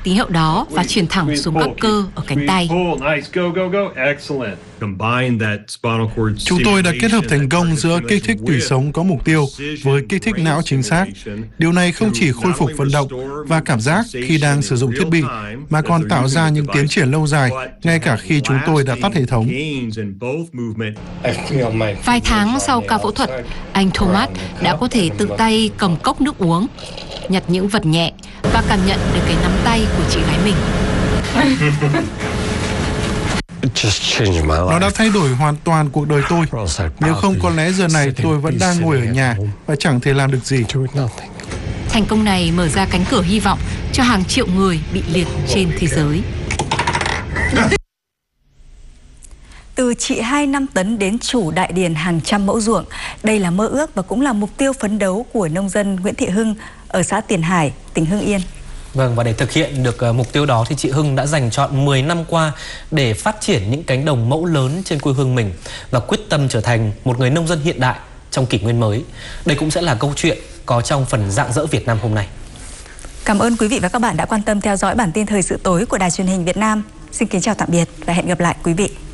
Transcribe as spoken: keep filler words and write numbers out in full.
tín hiệu đó và chuyển thẳng xuống các cơ ở cánh tay. Chúng tôi đã kết hợp thành công giữa kích thích tủy sống có mục tiêu với kích thích não chính xác. Điều này không chỉ khôi phục vận động và cảm giác khi đang sử dụng thiết bị, mà còn tạo ra những tiến triển lâu dài, ngay cả khi chúng tôi đã tắt hệ thống. Vài tháng sau ca phẫu thuật, anh Thomas đã có thể tự tay cầm cốc nước uống, nhặt những vật nhẹ và cảm nhận được cái nắm tay của chị gái mình. Nó đã thay đổi hoàn toàn cuộc đời tôi. Nếu không có lẽ giờ này tôi vẫn đang ngồi ở nhà và chẳng thể làm được gì. Thành công này mở ra cánh cửa hy vọng cho hàng triệu người bị liệt trên thế giới. Từ chị hai năm tấn đến chủ đại điền hàng trăm mẫu ruộng, đây là mơ ước và cũng là mục tiêu phấn đấu của nông dân Nguyễn Thị Hưng ở xã Tiền Hải, tỉnh Hưng Yên. Vâng, và để thực hiện được mục tiêu đó thì chị Hưng đã dành trọn mười năm qua để phát triển những cánh đồng mẫu lớn trên quê hương mình và quyết tâm trở thành một người nông dân hiện đại trong kỷ nguyên mới. Đây cũng sẽ là câu chuyện có trong phần Rạng Rỡ Việt Nam hôm nay. Cảm ơn quý vị và các bạn đã quan tâm theo dõi bản tin thời sự tối của Đài Truyền hình Việt Nam. Xin kính chào tạm biệt và hẹn gặp lại quý vị.